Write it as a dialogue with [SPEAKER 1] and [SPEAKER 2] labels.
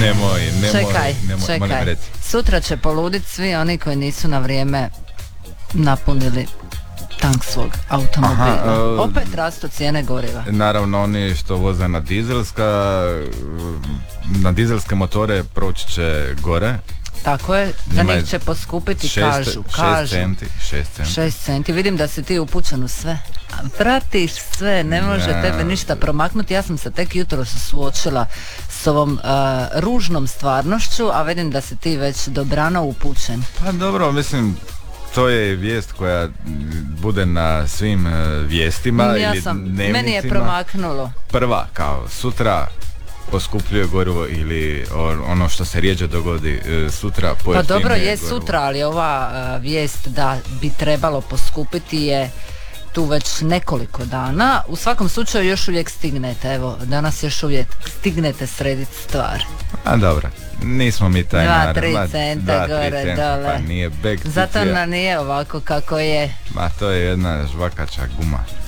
[SPEAKER 1] Čekaj.
[SPEAKER 2] molim, reci.
[SPEAKER 1] Sutra će poluditi svi oni koji nisu na vrijeme napunili tank svog automobila. Opet rastu cijene goriva.
[SPEAKER 2] Naravno, oni što voze na dizelske motore proći će gore.
[SPEAKER 1] Tako je, za njih će poskupiti, kažu. 6 centi. Vidim da si ti upućen u sve. Pratiš sve, ne može tebe ništa promaknuti. Ja sam se tek jutro suočila s ovom ružnom stvarnošću, a vidim da si ti već dobrano upućen.
[SPEAKER 2] Pa dobro, mislim, to je vijest koja bude na svim vijestima ili dnevnicima.
[SPEAKER 1] Meni je promaknulo.
[SPEAKER 2] Prva, kao sutra poskupljuje gorivo ili ono što se rijeđe dogodi sutra pojeftinije.
[SPEAKER 1] Pa dobro je
[SPEAKER 2] gorivo.
[SPEAKER 1] Sutra, ali ova vijest da bi trebalo poskupiti je tu već nekoliko dana. U svakom slučaju još uvijek stignete, evo, danas još uvijek stignete srediti stvar.
[SPEAKER 2] A dobro, nismo mi taj narod.
[SPEAKER 1] 2-3 centa gore, dole.
[SPEAKER 2] Pa nije beg.
[SPEAKER 1] Zato nam nije ovako kako je.
[SPEAKER 2] Ma to je jedna žvakača guma.